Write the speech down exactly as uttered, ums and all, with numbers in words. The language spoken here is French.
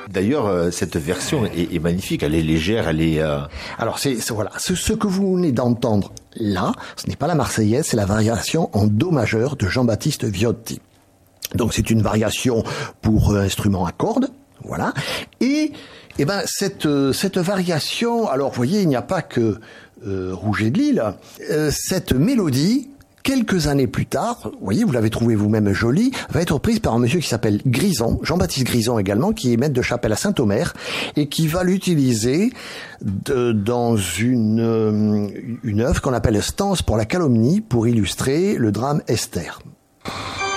D'ailleurs, cette version est, est magnifique, elle est légère, elle est... Euh... Alors, c'est, c'est voilà, ce, ce que vous venez d'entendre là, ce n'est pas la Marseillaise, c'est la variation en do majeur de Jean-Baptiste Viotti. Donc, c'est une variation pour euh, instrument à cordes, voilà. Et, eh ben, cette, euh, cette variation, alors, vous voyez, il n'y a pas que euh, Rouget de Lille, euh, cette mélodie, quelques années plus tard, vous voyez, vous l'avez trouvé vous-même jolie, va être reprise par un monsieur qui s'appelle Grison, Jean-Baptiste Grison également, qui est maître de chapelle à Saint-Omer, et qui va l'utiliser de, dans une, une œuvre qu'on appelle Stance pour la calomnie, pour illustrer le drame Esther.